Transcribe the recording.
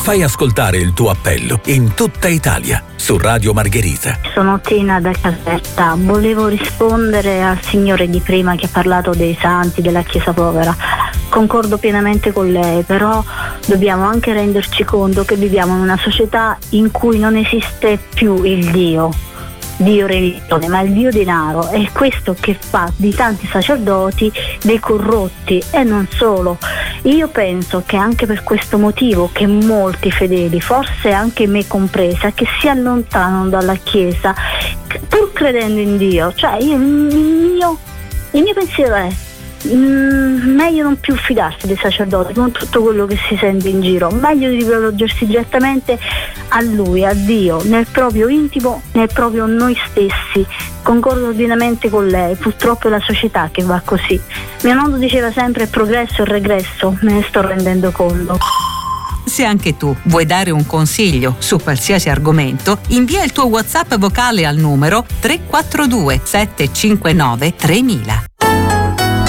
Fai ascoltare il tuo appello in tutta Italia su Radio Margherita. Sono Tina da Caserta. Volevo rispondere al signore di prima che ha parlato dei santi, della Chiesa povera. Concordo pienamente con lei, però dobbiamo anche renderci conto che viviamo in una società in cui non esiste più il Dio religione, ma il Dio denaro, è questo che fa di tanti sacerdoti dei corrotti. E non solo, io penso che anche per questo motivo che molti fedeli, forse anche me compresa, che si allontanano dalla Chiesa pur credendo in Dio. Cioè il mio pensiero è meglio non più fidarsi dei sacerdoti con tutto quello che si sente in giro, meglio di rivolgersi direttamente a Lui, a Dio, nel proprio intimo, nel proprio noi stessi. Concordo pienamente con lei, purtroppo è la società che va così. Mio nonno diceva sempre progresso e regresso, me ne sto rendendo conto. Se anche tu vuoi dare un consiglio su qualsiasi argomento, invia il tuo WhatsApp vocale al numero 342 759 3000.